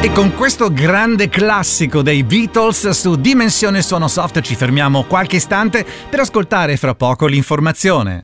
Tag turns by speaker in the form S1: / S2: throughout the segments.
S1: E con questo grande classico dei Beatles su Dimensione Suono Soft ci fermiamo qualche istante per ascoltare fra poco l'informazione.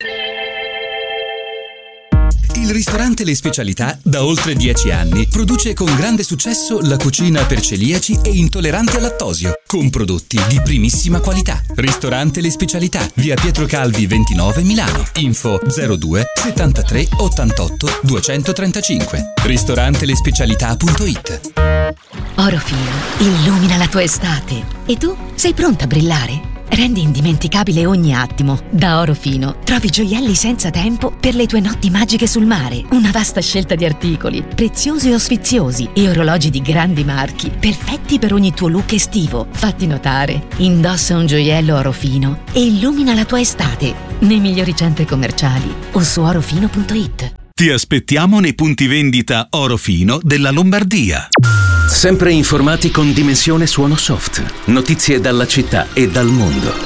S2: Il ristorante Le Specialità, da oltre 10 anni, produce con grande successo la cucina per celiaci e intolleranti al lattosio, con prodotti di primissima qualità. Ristorante Le Specialità, via Pietro Calvi 29 Milano. Info 02 73 88 235. ristorantelespecialità.it.
S3: Orofino illumina la tua estate. E tu sei pronta a brillare? Rendi indimenticabile ogni attimo. Da Orofino trovi gioielli senza tempo per le tue notti magiche sul mare. Una vasta scelta di articoli, preziosi o sfiziosi, e orologi di grandi marchi, perfetti per ogni tuo look estivo. Fatti notare. Indossa un gioiello Orofino e illumina la tua estate nei migliori centri commerciali o su orofino.it.
S4: Ti aspettiamo nei punti vendita Orofino della Lombardia.
S5: Sempre informati con Dimensione Suono Soft. Notizie dalla città e dal mondo.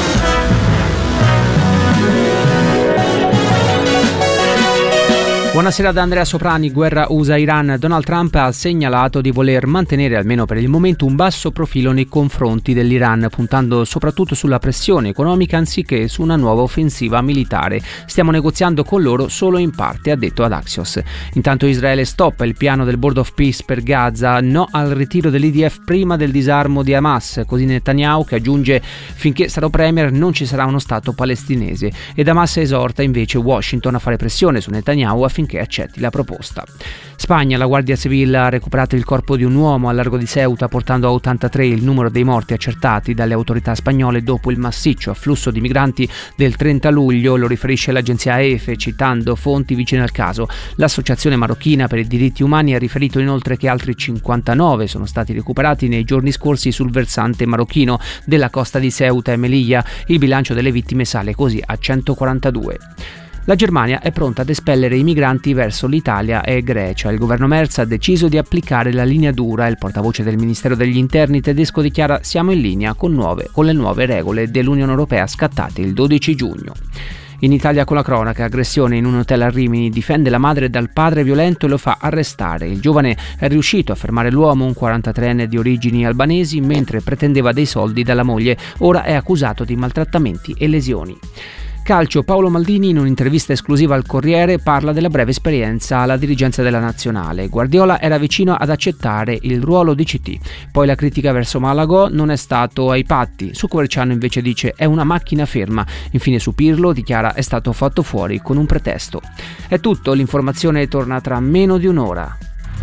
S6: Buonasera da Andrea Soprani. Guerra USA-Iran. Donald Trump ha segnalato di voler mantenere almeno per il momento un basso profilo nei confronti dell'Iran, puntando soprattutto sulla pressione economica anziché su una nuova offensiva militare. Stiamo negoziando con loro solo in parte, ha detto ad Axios. Intanto Israele stoppa il piano del Board of Peace per Gaza, no al ritiro dell'IDF prima del disarmo di Hamas, così Netanyahu, che aggiunge: finché sarò premier non ci sarà uno stato palestinese, ed Hamas esorta invece Washington a fare pressione su Netanyahu affinché accetti la proposta. Spagna, la Guardia Civile ha recuperato il corpo di un uomo al largo di Ceuta, portando a 83 il numero dei morti accertati dalle autorità spagnole dopo il massiccio afflusso di migranti del 30 luglio, lo riferisce l'agenzia AEFE citando fonti vicine al caso. L'associazione marocchina per i diritti umani ha riferito inoltre che altri 59 sono stati recuperati nei giorni scorsi sul versante marocchino della costa di Ceuta e Melilla. Il bilancio delle vittime sale così a 142. La Germania è pronta ad espellere i migranti verso l'Italia e Grecia. Il governo Merz ha deciso di applicare la linea dura. Il portavoce del Ministero degli Interni tedesco dichiara: siamo in linea con le nuove regole dell'Unione Europea scattate il 12 giugno. In Italia con la cronaca, aggressione in un hotel a Rimini, difende la madre dal padre violento e lo fa arrestare. Il giovane è riuscito a fermare l'uomo, un 43enne di origini albanesi, mentre pretendeva dei soldi dalla moglie. Ora è accusato di maltrattamenti e lesioni. Calcio, Paolo Maldini in un'intervista esclusiva al Corriere parla della breve esperienza alla dirigenza della nazionale. Guardiola era vicino ad accettare il ruolo di CT. Poi la critica verso Malagò non è stato ai patti. Su Coverciano invece dice è una macchina ferma. Infine su Pirlo dichiara è stato fatto fuori con un pretesto. È tutto, l'informazione torna tra meno di un'ora.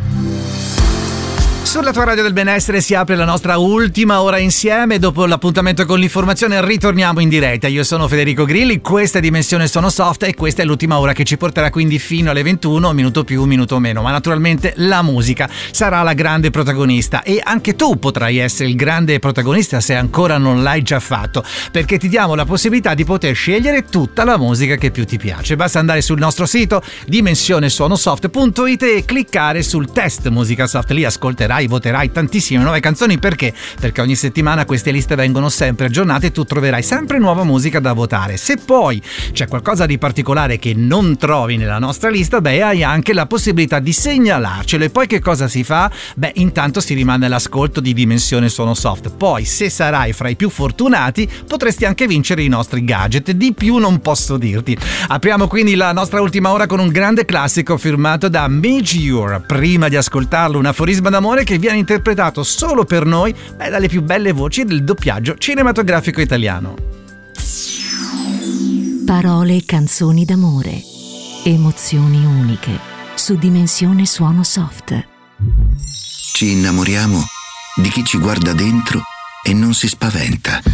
S1: Sulla tua radio del benessere si apre la nostra ultima ora insieme. Dopo l'appuntamento con l'informazione ritorniamo in diretta. Io sono Federico Grilli, questa è Dimensione Suono Soft e questa è l'ultima ora che ci porterà quindi fino alle 21, minuto più, minuto meno. Ma naturalmente la musica sarà la grande protagonista e anche tu potrai essere il grande protagonista se ancora non l'hai già fatto, perché ti diamo la possibilità di poter scegliere tutta la musica che più ti piace. Basta andare sul nostro sito dimensionesuonosoft.it e cliccare sul test musica soft. Lì ascolterai, voterai tantissime nuove canzoni. Perché? Perché ogni settimana queste liste vengono sempre aggiornate e tu troverai sempre nuova musica da votare. Se poi c'è qualcosa di particolare che non trovi nella nostra lista, hai anche la possibilità di segnalarcelo. E poi che cosa si fa? Intanto si rimane all'ascolto di Dimensione Suono Soft. Poi, se sarai fra i più fortunati, potresti anche vincere i nostri gadget. Di più non posso dirti. Apriamo quindi la nostra ultima ora con un grande classico firmato da Major. Prima di ascoltarlo, un aforisma d'amore che viene interpretato solo per noi dalle più belle voci del doppiaggio cinematografico italiano.
S7: Parole e canzoni d'amore, emozioni uniche su Dimensione Suono Soft.
S8: Ci innamoriamo di chi ci guarda dentro e non si spaventa.